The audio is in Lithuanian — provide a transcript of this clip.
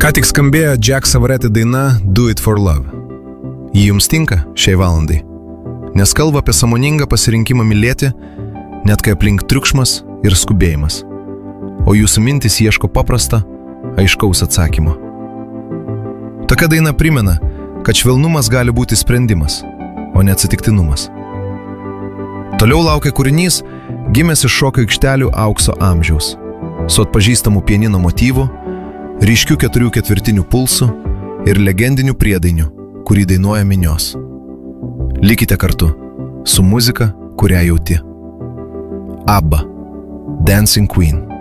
Ką tik skambėjo Jack Savaretti daina Do It For Love. Ji jums tinka šiai valandai, nes kalba apie sąmoningą pasirinkimą mylėti, net kai aplink triukšmas ir skubėjimas, o jūsų mintis ieško paprastą, aiškaus atsakymo. Tokia daina primena, kad švelnumas gali būti sprendimas, o ne atsitiktinumas. Toliau laukia kūrinys, gimęs iš šokio aikštelių aukso amžiaus, su atpažįstamu pianino motyvu, ryškių 4/4 pulsų ir legendiniu priedainiu, kurį dainuoja minios. Likite kartu su muzika, kurią jauti. ABBA, Dancing Queen.